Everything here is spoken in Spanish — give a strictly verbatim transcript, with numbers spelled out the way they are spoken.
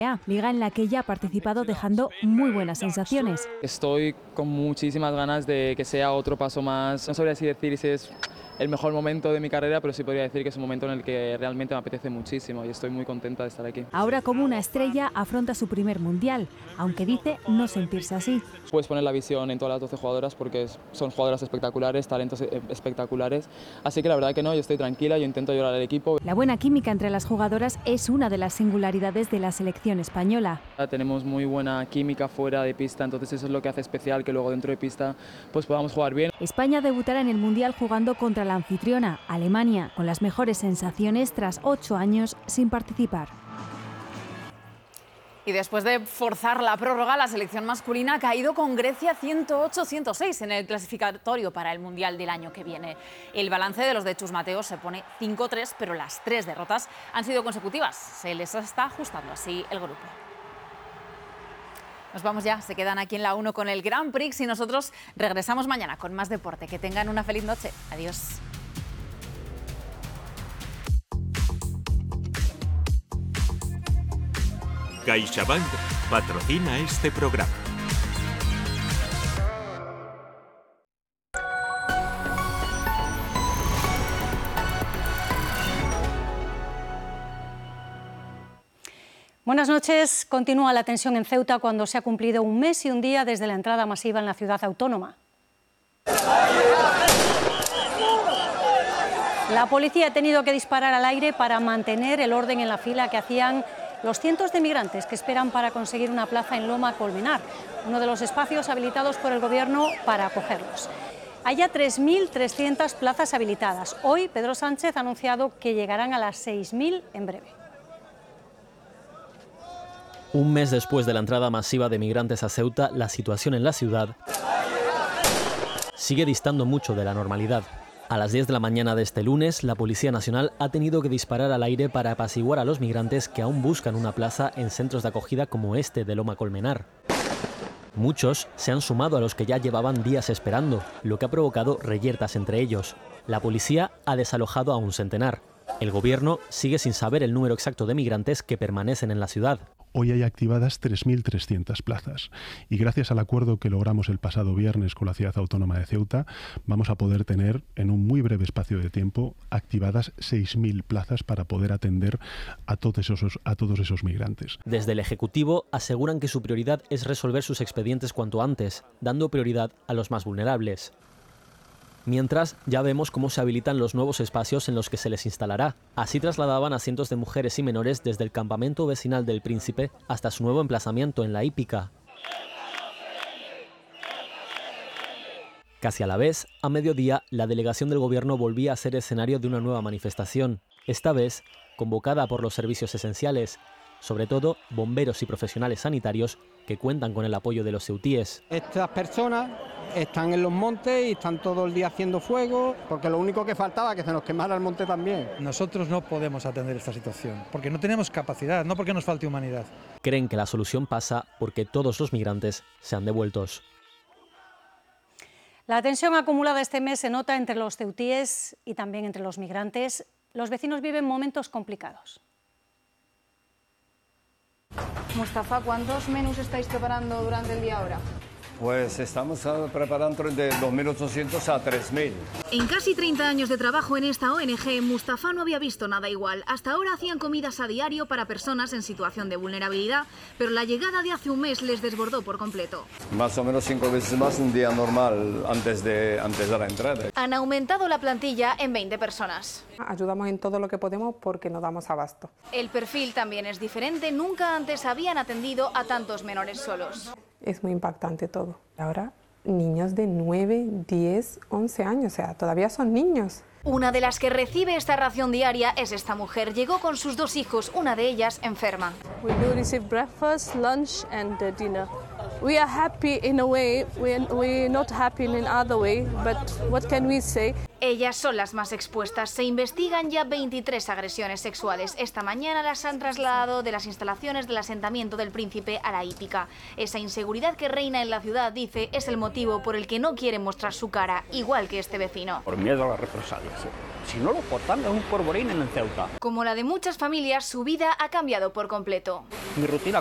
Liga en la que ella ha participado dejando muy buenas sensaciones. Estoy con muchísimas ganas de que sea otro paso más. No sabría así decir si es el mejor momento de mi carrera, pero sí podría decir que es un momento en el que realmente me apetece muchísimo y estoy muy contenta de estar aquí. Ahora, como una estrella, afronta su primer mundial, aunque dice no sentirse así. Puedes poner la visión en todas las doce jugadoras porque son jugadoras espectaculares, talentos espectaculares, así que la verdad que no, yo estoy tranquila, yo intento ayudar al equipo. La buena química entre las jugadoras es una de las singularidades de la selección española. Tenemos muy buena química fuera de pista, entonces eso es lo que hace especial que luego dentro de pista pues podamos jugar bien. España debutará en el mundial jugando contra la anfitriona, Alemania, con las mejores sensaciones tras ocho años sin participar. Y después de forzar la prórroga, la selección masculina ha caído con Grecia ciento ocho a ciento seis en el clasificatorio para el Mundial del año que viene. El balance de los de Chus Mateos se pone cinco tres, pero las tres derrotas han sido consecutivas. Se les está ajustando así el grupo. Nos vamos ya, se quedan aquí en la uno con el Grand Prix y nosotros regresamos mañana con más deporte. Que tengan una feliz noche. Adiós. CaixaBank patrocina este programa. Buenas noches. Continúa la tensión en Ceuta cuando se ha cumplido un mes y un día desde la entrada masiva en la ciudad autónoma. La policía ha tenido que disparar al aire para mantener el orden en la fila que hacían los cientos de migrantes que esperan para conseguir una plaza en Loma Colmenar, uno de los espacios habilitados por el Gobierno para acogerlos. Hay ya tres mil trescientas plazas habilitadas. Hoy Pedro Sánchez ha anunciado que llegarán a las seis mil en breve. Un mes después de la entrada masiva de migrantes a Ceuta, la situación en la ciudad sigue distando mucho de la normalidad. A las diez de la mañana de este lunes, la Policía Nacional ha tenido que disparar al aire para apaciguar a los migrantes que aún buscan una plaza en centros de acogida como este de Loma Colmenar. Muchos se han sumado a los que ya llevaban días esperando, lo que ha provocado reyertas entre ellos. La policía ha desalojado a un centenar. El Gobierno sigue sin saber el número exacto de migrantes que permanecen en la ciudad. Hoy hay activadas tres mil trescientas plazas y gracias al acuerdo que logramos el pasado viernes con la Ciudad Autónoma de Ceuta vamos a poder tener en un muy breve espacio de tiempo activadas seis mil plazas para poder atender a todos esos, a todos esos migrantes. Desde el Ejecutivo aseguran que su prioridad es resolver sus expedientes cuanto antes, dando prioridad a los más vulnerables. Mientras, ya vemos cómo se habilitan los nuevos espacios en los que se les instalará. Así trasladaban a cientos de mujeres y menores desde el campamento vecinal del Príncipe hasta su nuevo emplazamiento en La Hípica. Casi a la vez, a mediodía, la delegación del Gobierno volvía a ser escenario de una nueva manifestación, esta vez convocada por los servicios esenciales, sobre todo bomberos y profesionales sanitarios que cuentan con el apoyo de los ceutíes. Estas personas están en los montes y están todo el día haciendo fuego, porque lo único que faltaba es que se nos quemara el monte también. Nosotros no podemos atender esta situación, porque no tenemos capacidad, no porque nos falte humanidad. Creen que la solución pasa porque todos los migrantes sean devueltos. La tensión acumulada este mes se nota entre los ceutíes y también entre los migrantes. Los vecinos viven momentos complicados. Mustafa, ¿cuántos menús estáis preparando durante el día ahora? Pues estamos preparando de dos mil ochocientos a tres mil. En casi treinta años de trabajo en esta O N G, Mustafa no había visto nada igual. Hasta ahora hacían comidas a diario para personas en situación de vulnerabilidad, pero la llegada de hace un mes les desbordó por completo. Más o menos cinco veces más un día normal antes de, antes de la entrada. Han aumentado la plantilla en veinte personas. Ayudamos en todo lo que podemos porque no damos abasto. El perfil también es diferente. Nunca antes habían atendido a tantos menores solos. Es muy impactante todo. Ahora, niños de nueve, diez, once años, o sea, todavía son niños. Una de las que recibe esta ración diaria es esta mujer. Llegó con sus dos hijos, una de ellas enferma. We do receive breakfast, lunch and dinner. We are happy in a way, we're, we're not happy in another way, but what can we say? Ellas son las más expuestas. Se investigan ya veintitrés agresiones sexuales. Esta mañana las han trasladado de las instalaciones del asentamiento del Príncipe a la hípica. Esa inseguridad que reina en la ciudad, dice, es el motivo por el que no quieren mostrar su cara, igual que este vecino. Por miedo a las represalias. Si no lo portan, es un polvorín en el Ceuta. Como la de muchas familias, su vida ha cambiado por completo. Mi rutina